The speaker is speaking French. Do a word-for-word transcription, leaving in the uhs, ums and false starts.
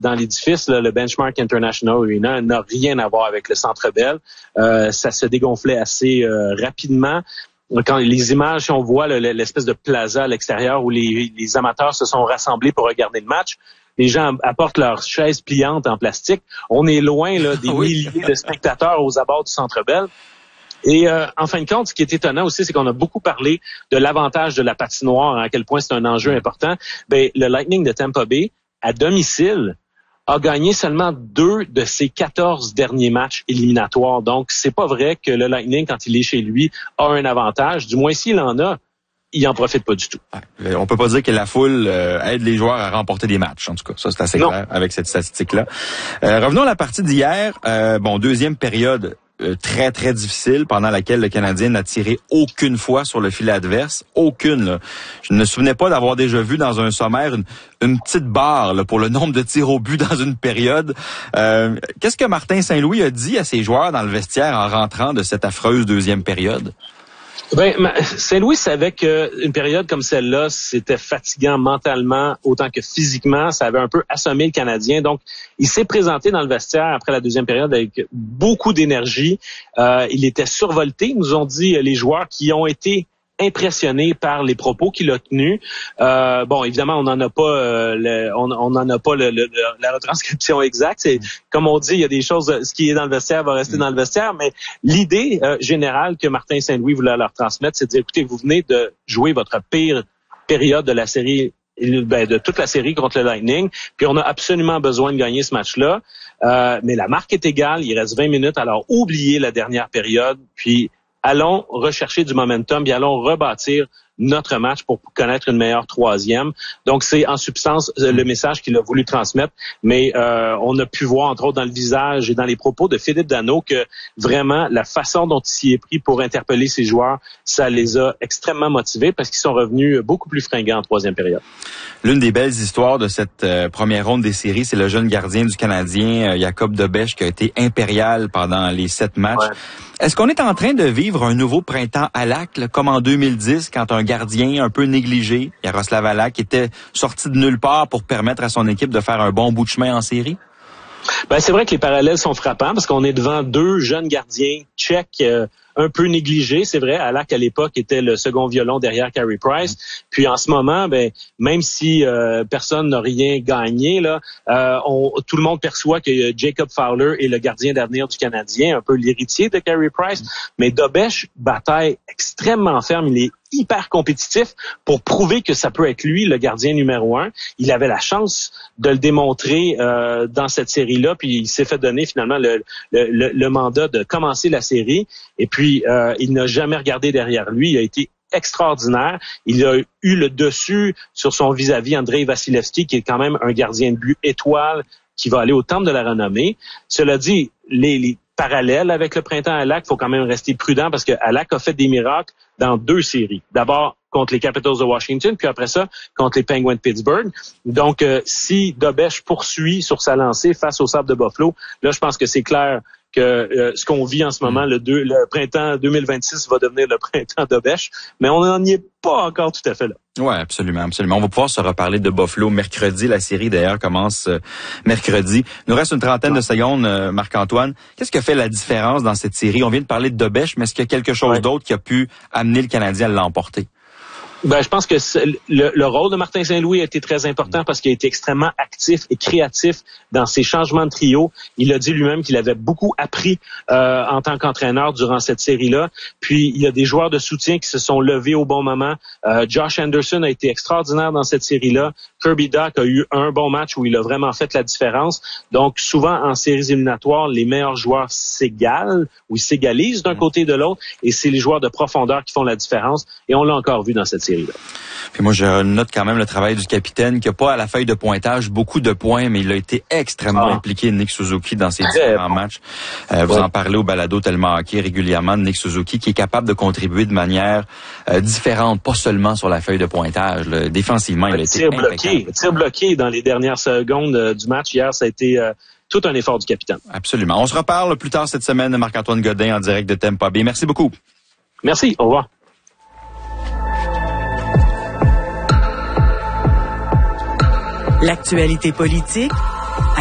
dans l'édifice, là, le Benchmark International Arena n'a rien à voir avec le Centre Bell. Euh, ça se dégonflait assez euh, rapidement. Quand les images, si on voit là, l'espèce de plaza à l'extérieur où les, les amateurs se sont rassemblés pour regarder le match, les gens apportent leurs chaises pliantes en plastique. On est loin là, des oui. milliers de spectateurs aux abords du Centre Bell. Et euh, en fin de compte, ce qui est étonnant aussi, c'est qu'on a beaucoup parlé de l'avantage de la patinoire, hein, à quel point c'est un enjeu important. Ben, le Lightning de Tampa Bay, à domicile, a gagné seulement deux de ses quatorze derniers matchs éliminatoires. Donc, c'est pas vrai que le Lightning, quand il est chez lui, a un avantage. Du moins, s'il en a, il en profite pas du tout. On peut pas dire que la foule euh, aide les joueurs à remporter des matchs. En tout cas, ça, c'est assez non. clair avec cette statistique-là. Euh, revenons à la partie d'hier. Euh, bon, deuxième période euh, très, très difficile pendant laquelle le Canadien n'a tiré aucune fois sur le filet adverse. Aucune. Là. Je ne me souvenais pas d'avoir déjà vu dans un sommaire une, une petite barre là, pour le nombre de tirs au but dans une période. Euh, qu'est-ce que Martin Saint-Louis a dit à ses joueurs dans le vestiaire en rentrant de cette affreuse deuxième période? Ben, Saint-Louis savait qu'une période comme celle-là, c'était fatigant mentalement autant que physiquement. Ça avait un peu assommé le Canadien. Donc, il s'est présenté dans le vestiaire après la deuxième période avec beaucoup d'énergie. Euh, il était survolté, nous ont dit les joueurs qui ont été impressionné par les propos qu'il a tenus. Euh, bon, évidemment, on n'en a pas, euh, le, on n'en a pas le, le, la retranscription exacte. C'est comme on dit, il y a des choses, ce qui est dans le vestiaire va rester dans le vestiaire. Mais l'idée euh, générale que Martin Saint-Louis voulait leur transmettre, c'est de dire, écoutez, vous venez de jouer votre pire période de la série, ben, de toute la série contre le Lightning, puis on a absolument besoin de gagner ce match-là. Euh, mais la marque est égale, il reste vingt minutes, alors oubliez la dernière période, puis allons rechercher du momentum et allons rebâtir notre match pour connaître une meilleure troisième. Donc, c'est en substance le message qu'il a voulu transmettre. Mais euh, on a pu voir, entre autres, dans le visage et dans les propos de Philippe Danault que vraiment, la façon dont il s'y est pris pour interpeller ses joueurs, ça les a extrêmement motivés parce qu'ils sont revenus beaucoup plus fringants en troisième période. L'une des belles histoires de cette euh, première ronde des séries, c'est le jeune gardien du Canadien, euh, Jacob Dobeš, qui a été impérial pendant les sept matchs. Ouais. Est-ce qu'on est en train de vivre un nouveau printemps Halak, là, comme en deux mille dix, quand un gardien un peu négligé, Jaroslav Halak, était sorti de nulle part pour permettre à son équipe de faire un bon bout de chemin en série? Ben, c'est vrai que les parallèles sont frappants parce qu'on est devant deux jeunes gardiens tchèques euh, un peu négligés. C'est vrai, Halak à l'époque était le second violon derrière Carey Price. Puis en ce moment, ben même si euh, personne n'a rien gagné, là, euh, on, tout le monde perçoit que Jacob Fowler est le gardien d'avenir du Canadien, un peu l'héritier de Carey Price. Mais Dobeš bataille extrêmement ferme. Il est hyper compétitif pour prouver que ça peut être lui le gardien numéro un. Il avait la chance de le démontrer euh, dans cette série-là, puis il s'est fait donner finalement le, le, le, le mandat de commencer la série. Et puis, euh, il n'a jamais regardé derrière lui. Il a été extraordinaire. Il a eu le dessus sur son vis-à-vis Andrei Vasilevskiy, qui est quand même un gardien de but étoile qui va aller au temple de la renommée. Cela dit, les, les parallèles avec le printemps Halak, il faut quand même rester prudent parce que Halak a fait des miracles dans deux séries. D'abord contre les Capitals de Washington, puis après ça, contre les Penguins de Pittsburgh. Donc, euh, si Dobeš poursuit sur sa lancée face au Sabres de Buffalo, là, je pense que c'est clair que euh, ce qu'on vit en ce moment, le, deux, le printemps deux mille vingt-six va devenir le printemps Dobeš, mais on n'en y est pas encore tout à fait là. Oui, absolument, absolument. On va pouvoir se reparler de Buffalo mercredi. La série, d'ailleurs, commence euh, mercredi. Il nous reste une trentaine de secondes, euh, Marc-Antoine. Qu'est-ce qui a fait la différence dans cette série? On vient de parler de Dobeš, mais est-ce qu'il y a quelque chose ouais. d'autre qui a pu amener le Canadien à l'emporter? Ben, je pense que le, le rôle de Martin Saint-Louis a été très important parce qu'il a été extrêmement actif et créatif dans ses changements de trio. Il a dit lui-même qu'il avait beaucoup appris euh, en tant qu'entraîneur durant cette série-là. Puis, il y a des joueurs de soutien qui se sont levés au bon moment. Euh, Josh Anderson a été extraordinaire dans cette série-là. Kirby Dach a eu un bon match où il a vraiment fait la différence. Donc, souvent, en séries éliminatoires, les meilleurs joueurs s'égalent ou ils s'égalisent d'un côté et de l'autre. Et c'est les joueurs de profondeur qui font la différence. Et on l'a encore vu dans cette série. Puis moi, je note quand même le travail du capitaine qui n'a pas à la feuille de pointage beaucoup de points, mais il a été extrêmement ah. impliqué, Nick Suzuki, dans ses différents bon. matchs. Euh, vous ouais. en parlez au balado tellement hockey régulièrement de Nick Suzuki, qui est capable de contribuer de manière euh, différente, pas seulement sur la feuille de pointage. Là. Défensivement, il a été tir bloqué, tir bloqué dans les dernières secondes euh, du match hier, ça a été euh, tout un effort du capitaine. Absolument. On se reparle plus tard cette semaine, Marc-Antoine Godin en direct de Tampa Bay. Merci beaucoup. Merci. Au revoir. L'actualité politique